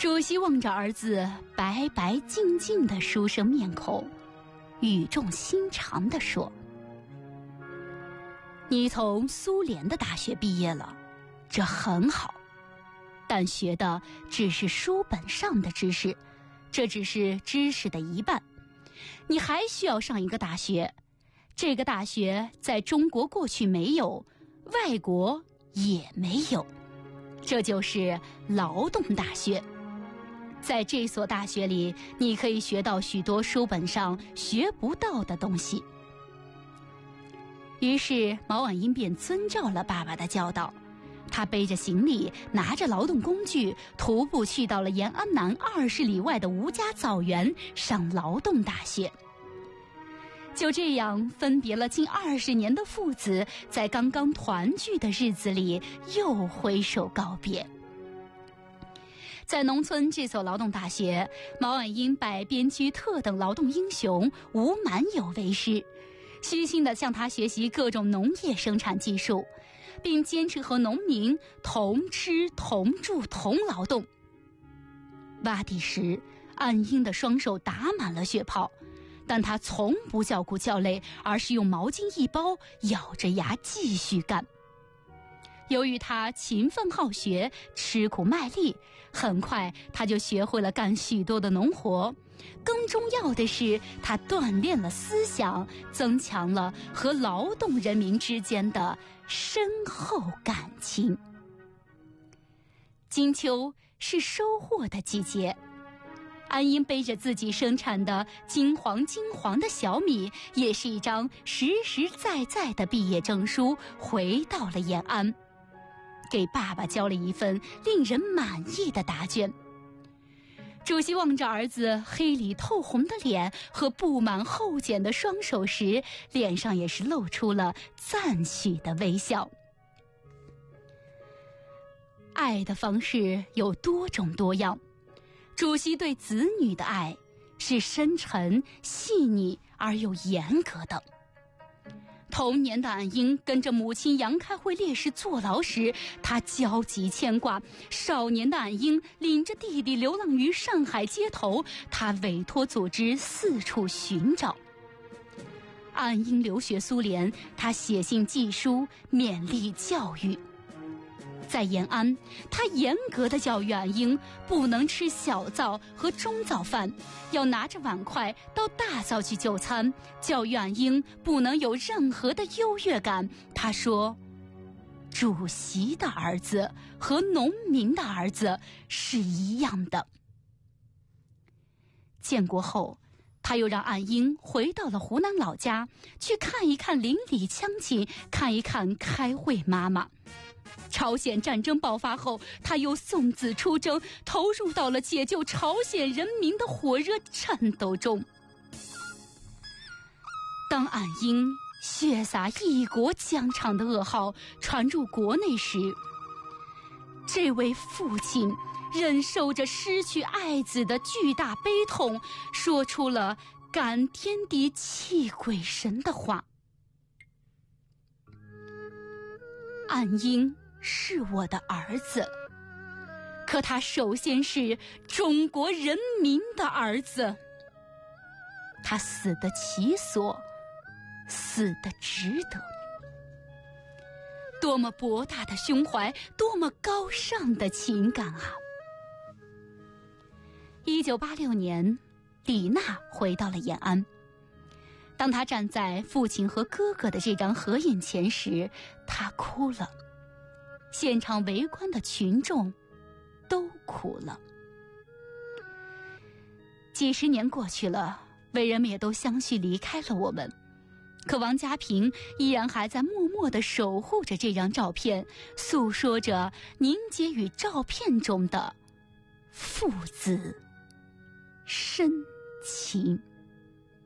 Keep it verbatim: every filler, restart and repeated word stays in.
主席望着儿子白白净净的书生面孔，语重心长地说：你从苏联的大学毕业了，这很好，但学的只是书本上的知识，这只是知识的一半，你还需要上一个大学，这个大学在中国过去没有，外国也没有，这就是劳动大学。在这所大学里，你可以学到许多书本上学不到的东西。于是毛婉英便遵照了爸爸的教导，他背着行李，拿着劳动工具，徒步去到了延安南二十里外的吴家草原上劳动大学。就这样，分别了近二十年的父子，在刚刚团聚的日子里又挥手告别。在农村这所劳动大学，毛婉英拜边区特等劳动英雄吴满友为师，虚心地向他学习各种农业生产技术，并坚持和农民同吃同住同劳动。挖地时，安英的双手打满了血泡，但他从不叫苦叫累，而是用毛巾一包，咬着牙继续干。由于他勤奋好学，吃苦卖力，很快他就学会了干许多的农活。更重要的是，他锻炼了思想，增强了和劳动人民之间的深厚感情。金秋是收获的季节，安英背着自己生产的金黄金黄的小米，也是一张实实在在的毕业证书，回到了延安，给爸爸交了一份令人满意的答卷。主席望着儿子黑里透红的脸和布满厚茧的双手时，脸上也是露出了赞许的微笑。爱的方式有多种多样，主席对子女的爱是深沉、细腻而又严格的。童年的安英跟着母亲杨开慧烈士坐牢时，他焦急牵挂；少年的安英领着弟弟流浪于上海街头，他委托组织四处寻找。安英留学苏联，他写信寄书勉励教育。在延安，他严格的教育安英不能吃小灶和中灶饭，要拿着碗筷到大灶去就餐。教育安英不能有任何的优越感。他说，主席的儿子和农民的儿子是一样的。建国后，他又让安英回到了湖南老家，去看一看邻里乡亲，看一看开慧妈妈。朝鲜战争爆发后，他又送子出征，投入到了解救朝鲜人民的火热战斗中。当安英血洒一国疆场的噩耗传入国内时，这位父亲忍受着失去爱子的巨大悲痛，说出了感天地泣鬼神的话：安英是我的儿子，可他首先是中国人民的儿子。他死得其所，死得值得。多么博大的胸怀，多么高尚的情感啊！一九八六年，李娜回到了延安。当她站在父亲和哥哥的这张合影前时，她哭了。现场围观的群众都哭了。几十年过去了，伟人们也都相续离开了我们，可王家平依然还在默默地守护着这张照片，诉说着凝结于照片中的父子深情。